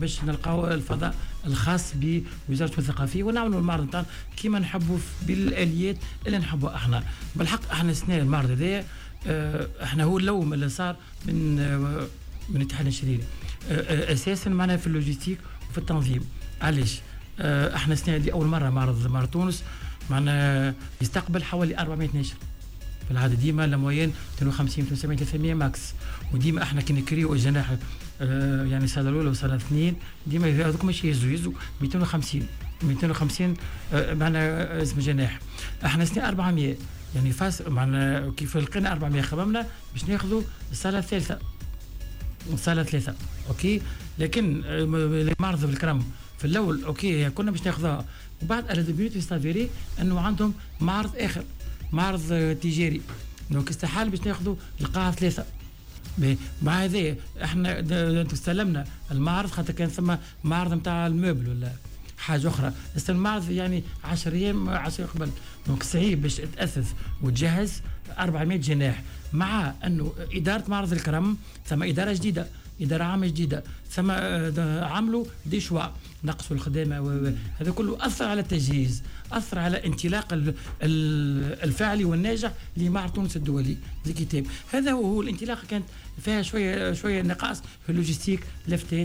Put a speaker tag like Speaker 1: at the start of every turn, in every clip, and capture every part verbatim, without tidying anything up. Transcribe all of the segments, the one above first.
Speaker 1: باش نلقاو الفضاء الخاص بوزاره الثقافيه ونعملوا المعرض نتاعنا كيما نحبوا بالاليات اللي نحبوا احنا. بالحق احنا السنه المعرض هذايا احنا هو اللوم اللي صار من من الاتحاد الناشرين اساسا معنا في اللوجيستيك وفي التنظيم. علاش؟ احنا السنه دي اول مره معرض معرض تونس معنا يستقبل حوالي أربعمائة ناشر. في العاده ديما لموين مئتين وخمسين مئتين وسبعين ثلاثمائة ماكس، وديما احنا كي نكريو الجناح اه يعني السنه الاولى والسنه الاثنين ديما هذوك ماشي يهزوا يهزوا مئتين وخمسين مئتين وخمسين اه معنا اسم جناح. احنا سنه أربعمائة يعني فاس معنا كيف لقينا أربعمائة خممنا باش ناخذوا الصاله الثالثه الصاله ثلاثه اوكي. لكن المعرض بالكرم في الاول اوكي كنا باش ناخذها، وبعد على دبيوت يستافيري انه عندهم معرض اخر معرض تجاري، دونك استحال باش ناخذوا القاعه ثلاثه. مع هذا احنا استلمنا المعرض خاطر كان ثم معرض نتاع الموبل ولا حاجه اخرى، بس المعرض يعني عشرة ايام عشرة قبل، دونك صعيب باش تاسس وتجهز أربعمائة جناح. مع انه اداره معرض الكرم ثم اداره جديده اداره عامه جديده، ثم عملوا دي شوا نقصوا الخدامه، هذا كله اثر على التجهيز، اثر على انطلاق الفعلي والناجح لمعرض تونس الدولي للكتاب. هذا هو الانطلاقه كانت فيها شويه شويه نقاص في اللوجستيك لفتات.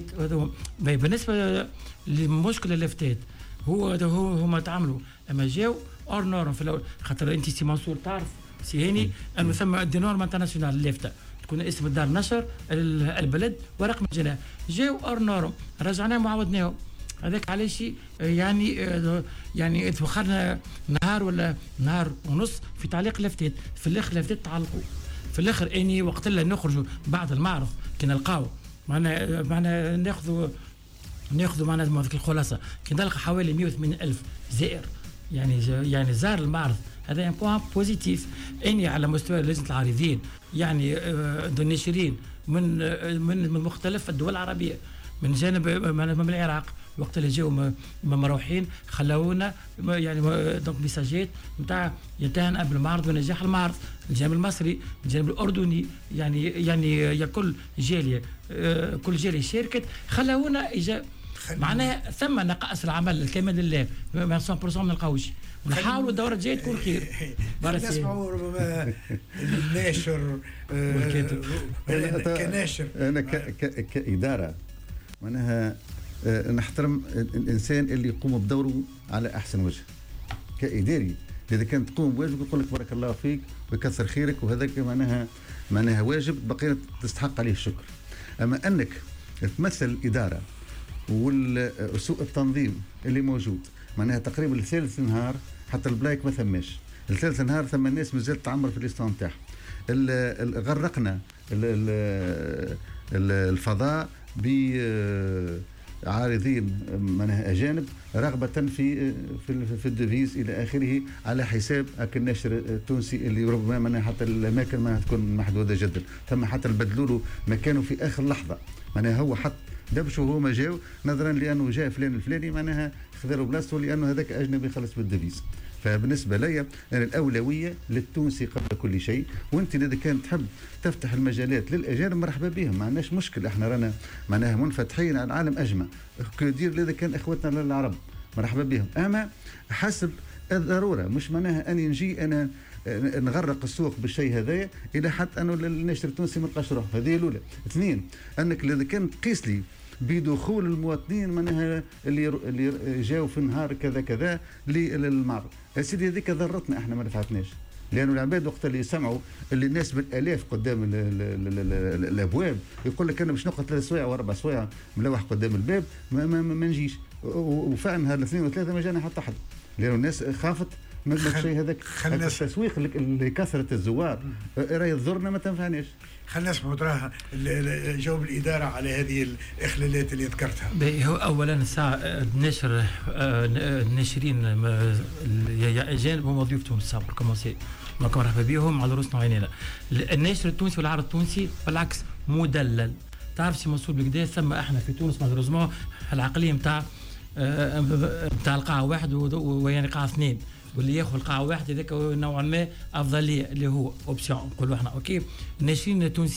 Speaker 1: بالنسبه لمشكله اللفتات هو هو هما تعاملوا اما جاو اور نورم في الاول، خاطر انت سي منصور تعرف سي هاني انه ثم دي نورم انترناسيونال اللافته تكون اسم الدار نشر البلد ورقم الجناح، جاو اور نورم رجعناهم وعاودناهم. هذاك علاش يعني يعني دخلنا نهار ولا نهار ونص في تعليق لفتات، في الاخر لفتات تعلقوا في الاخر اني وقت اللي نخرجوا بعد المعرض كي نلقاو معنا معنا ناخذوا ناخذوا معنا الخلاصه كي نلقى حوالي مئة وثمانين ألف زائر يعني يعني زار المعرض. هذا ان بوان بوزيتيف اني على مستوى لجنه العارضين يعني الناشرين من من من مختلف الدول العربيه، من جانب من العراق وقت اللي جاوا مروحين خلونا يعني دونك ميساجات نتاع ينتهن قبل المعرض ونجاح المعرض، الجانب المصري الجانب الاردني يعني يعني يا كل جاليه كل جاليه شاركت خلونا اجا معناها ثم نقص العمل الكامل لله مئة بالمئة ما نلقاوش، ونحاولوا الدوره الجايه تكون خير.
Speaker 2: نسمعوا ربما الناشر كناشر.
Speaker 3: انا كاداره معناها نحترم الانسان اللي يقوم بدوره على احسن وجه كاداري. اذا كانت تقوم بواجبك يقول لك بارك الله فيك ويكثر خيرك، وهذاك معناها معناها واجب بقيت تستحق عليه الشكر. اما انك تمثل الاداره وسوء التنظيم اللي موجود معناها تقريبا الثالث نهار حتى البلايك ما ثماش، الثالث نهار ثم الناس مازالت تعمر في الاسطوانه نتاعها. غرقنا الفضاء بعارضين معناها اجانب رغبه في في في الديفيز الى اخره على حساب الناشر التونسي اللي ربما معناها حتى الاماكن ما تكون محدوده جدا، ثم حتى بدلوا له مكانه في اخر لحظه معناها هو حط دبشوا وهو ما جاو نظرا لانه جاء فلان الفلاني معناها خذوا بلاصته لانه هذاك اجنبي خلص بالديفيز. فبالنسبه لي أنا الاولويه للتونسي قبل كل شيء، وانت اذا كان تحب تفتح المجالات للاجانب مرحبا بهم، ما عندناش مشكل، احنا رانا معناها منفتحين على العالم اجمع، كدير اذا كان اخوتنا العرب مرحبا بهم، اما حسب الضروره، مش معناها اني نجي انا نغرق السوق بالشيء هذايا الى حتى انه الناشر التونسي ما لقاش روحه. هذه الاولى. اثنين، انك اذا كان تقيس لي بدخول المواطنين معناها اللي اللي جاوا في النهار كذا كذا للمعرض، يا سيدي هذيك ضرتنا احنا ما نفعتناش، لانه العباد وقت اللي يسمعوا اللي الناس بالالاف قدام ال ال ال ال ال الابواب يقول لك انا باش نقعد ثلاث سوايع واربع سوايع ملوح قدام الباب ما, ما, ما نجيش، وفعلا هذا الاثنين وثلاثه ما جانا حتى حد، لانه الناس خافت من الشيء هذاك. التسويق لكثره الزوار راهي تضرنا ما تنفعناش.
Speaker 2: خلينا نسمعوا تراها جواب الاداره على هذه الاخلالات اللي ذكرتها.
Speaker 1: هو اولا الساعه الناشر الناشرين الاجانب هم ضيوفتهم السابق كومونسي معكم مرحبا بهم على رؤوسنا وعينينا. الناشر التونسي والعرض التونسي بالعكس مدلل. تعرف سي منصور بكدا ثم احنا في تونس مالوريزمون العقليه نتاع نتاع القاعه واحد ويعني قاعه اثنين، واللي ياخذ القاعه واحد هذاك نوعا ما افضليه اللي هو اوبسيون نقولوا احنا اوكي. الناشرين التونسيين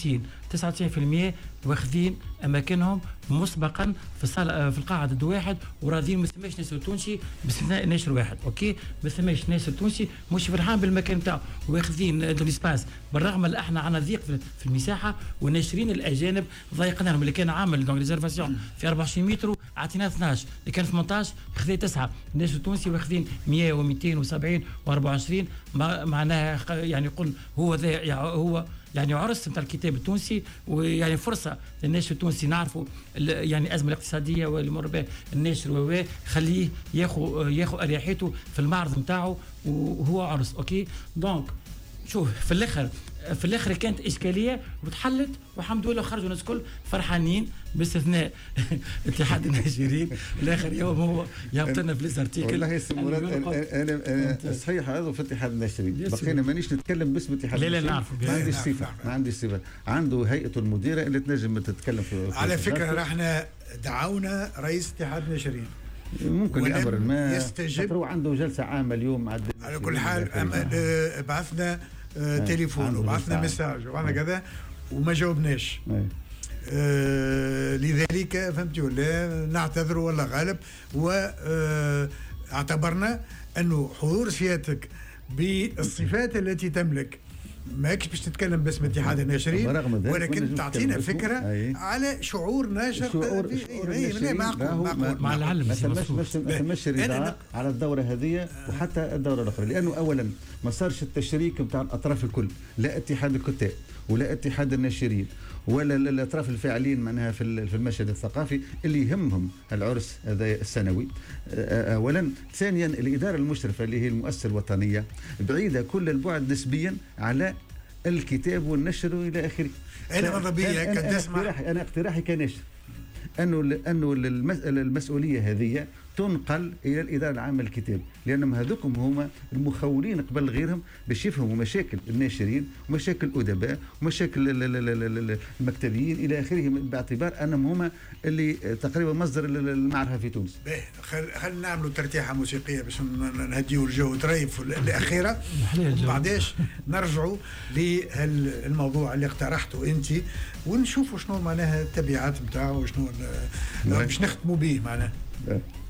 Speaker 1: تسعة وتسعين بالمئة واخذين اماكنهم مسبقا في الصاله في القاعه ضد واحد وراضيين ما ثماش ناشر تونسي باستثناء ناشر واحد اوكي ما ثماش ناشر تونسي مش فرحان بالمكان نتاعو واخذين دو ليسباس بالرغم اللي احنا عندنا ضيق في المساحه والناشرين الاجانب ضيقنا لهم اللي كان عامل دونك ريزرفاسيون في أربعة وعشرين متر اعطيناه اثناش اللي كان ثمانية عشر خذا تسعة ناشر تونسي واخذين مئة ومئتين وسبعين وأربعة وعشرين معناها يعني يقول هو ذا هو يعني عرس نتاع الكتاب التونسي ويعني فرصه للناشر التونسي نعرفوا يعني الازمه الاقتصاديه واللي مر بها الناشر و خليه ياخذ ياخذ اريحيته في المعرض نتاعو وهو عرس اوكي دونك شوف في الاخر في الاخر كانت اشكاليه وتحلت والحمد لله خرجوا الناس الكل فرحانين باستثناء اتحاد الناشرين الاخر يوم هو يهبطنا في الارتيكل.
Speaker 3: والله يا سي مراد انا انا صحيح هذا في اتحاد الناشرين بقينا مانيش نتكلم باسم اتحاد
Speaker 1: الناشرين. لا لا نعرف
Speaker 3: ما عنديش صفه ما عنديش صفه عنده هيئته المديره اللي تنجم تتكلم في
Speaker 2: على فكره راحنا دعونا رئيس اتحاد الناشرين
Speaker 3: ممكن لامر ما
Speaker 2: يستجيب
Speaker 3: هو عنده جلسه عامه اليوم عد
Speaker 2: على كل حال بعثنا آه تليفون وبعثنا مساج وبعثنا كذا وما جاوبناش آه لذلك فهمتي ولا نعتذر ولا غالب واعتبرنا انه حضور سيادتك بالصفات التي تملك ماكش باش تتكلم باسم اتحاد الناشرين ولكن تعطينا فكره على شعور ناشر
Speaker 3: شعور
Speaker 1: معقول مع العلم
Speaker 3: ما تمش رضا على الدوره هذه وحتى الدوره الاخرى لانه اولا ما صارش التشريك نتاع الاطراف الكل لا اتحاد الكتاب ولا اتحاد الناشرين ولا الاطراف الفاعلين معناها في المشهد الثقافي اللي يهمهم العرس هذا السنوي اولا. ثانيا الاداره المشرفه اللي هي المؤسسه الوطنيه بعيده كل البعد نسبيا على الكتاب والنشر والى اخره.
Speaker 2: انا ماذا بيا
Speaker 3: كنت اسمع انا اقتراحي كناشر انه انه المسؤوليه هذه تنقل الى الاداره العامه للكتاب لانهم هذوكم هما المخولين قبل غيرهم باش يفهموا مشاكل الناشرين ومشاكل الادباء ومشاكل المكتبيين الى اخره باعتبار انهم هما اللي تقريبا مصدر المعرفه في تونس.
Speaker 2: خلينا نعملوا ترتيحه موسيقيه باش نهديوا الجو تريف الاخيره وبعداش نرجعوا للموضوع اللي اقترحته انت ونشوفوا شنو معناها التبعات نتاعو وشنو باش نختموا به معناها.